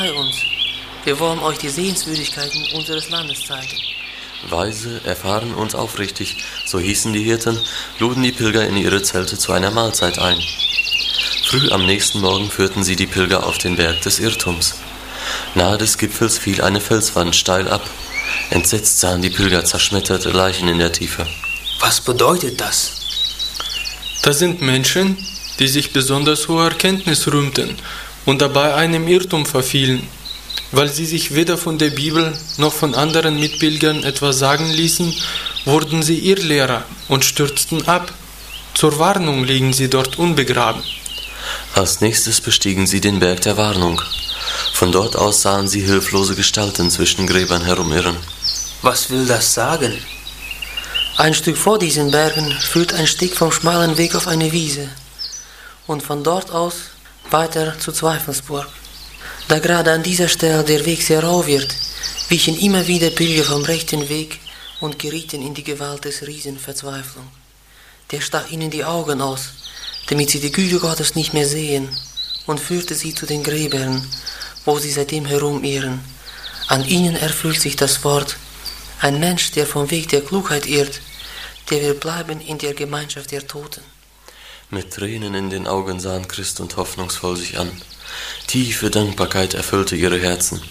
bei uns. Wir wollen euch die Sehenswürdigkeiten unseres Landes zeigen. Weise, erfahren und aufrichtig, so hießen die Hirten, luden die Pilger in ihre Zelte zu einer Mahlzeit ein. Früh am nächsten Morgen führten sie die Pilger auf den Berg des Irrtums. Nahe des Gipfels fiel eine Felswand steil ab. Entsetzt sahen die Pilger zerschmetterte Leichen in der Tiefe. Was bedeutet das? Das sind Menschen, die sich besonders hoher Erkenntnis rühmten und dabei einem Irrtum verfielen. Weil sie sich weder von der Bibel noch von anderen Mitpilgern etwas sagen ließen, wurden sie Irrlehrer und stürzten ab. Zur Warnung liegen sie dort unbegraben. Als nächstes bestiegen sie den Berg der Warnung. Von dort aus sahen sie hilflose Gestalten zwischen Gräbern herumirren. Was will das sagen? Ein Stück vor diesen Bergen führt ein Steg vom schmalen Weg auf eine Wiese und von dort aus weiter zu Zweifelsburg. Da gerade an dieser Stelle der Weg sehr rau wird, wichen immer wieder Pilger vom rechten Weg und gerieten in die Gewalt des Riesen Verzweiflung. Der stach ihnen die Augen aus, damit sie die Güte Gottes nicht mehr sehen, und führte sie zu den Gräbern, wo sie seitdem herumirren. An ihnen erfüllt sich das Wort: Ein Mensch, der vom Weg der Klugheit irrt, der wird bleiben in der Gemeinschaft der Toten. Mit Tränen in den Augen sahen Christ und hoffnungsvoll sich an. Tiefe Dankbarkeit erfüllte ihre Herzen.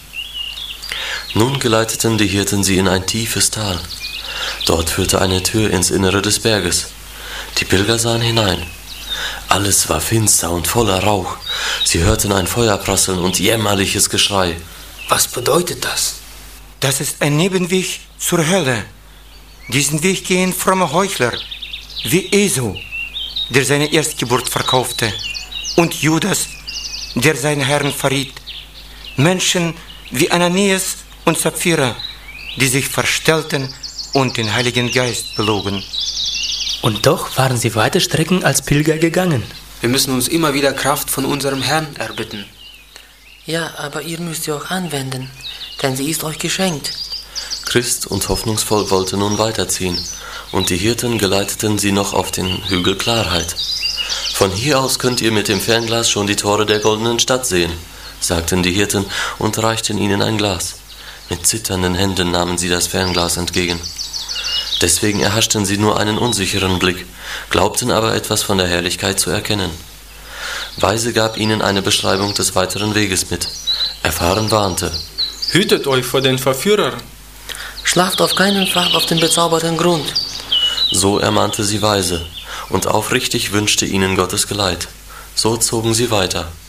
Nun geleiteten die Hirten sie in ein tiefes Tal. Dort führte eine Tür ins Innere des Berges. Die Pilger sahen hinein. Alles war finster und voller Rauch. Sie hörten ein Feuer prasseln und jämmerliches Geschrei. Was bedeutet das? Das ist ein Nebenweg zur Hölle. Diesen Weg gehen fromme Heuchler, wie Esau, der seine Erstgeburt verkaufte, und Judas, der seinen Herrn verriet. Menschen wie Ananias und Sapphira, die sich verstellten und den Heiligen Geist belogen. Und doch waren sie weite Strecken als Pilger gegangen. Wir müssen uns immer wieder Kraft von unserem Herrn erbitten. Ja, aber ihr müsst sie auch anwenden, denn sie ist euch geschenkt. Christ und hoffnungsvoll wollte nun weiterziehen, und die Hirten geleiteten sie noch auf den Hügel Klarheit. Von hier aus könnt ihr mit dem Fernglas schon die Tore der goldenen Stadt sehen, sagten die Hirten und reichten ihnen ein Glas. Mit zitternden Händen nahmen sie das Fernglas entgegen. Deswegen erhaschten sie nur einen unsicheren Blick, glaubten aber etwas von der Herrlichkeit zu erkennen. Weise gab ihnen eine Beschreibung des weiteren Weges mit. Erfahren warnte: Hütet euch vor den Verführern. Schlaft auf keinen Fall auf den bezauberten Grund. So ermahnte sie Weise, und aufrichtig wünschte ihnen Gottes Geleit. So zogen sie weiter.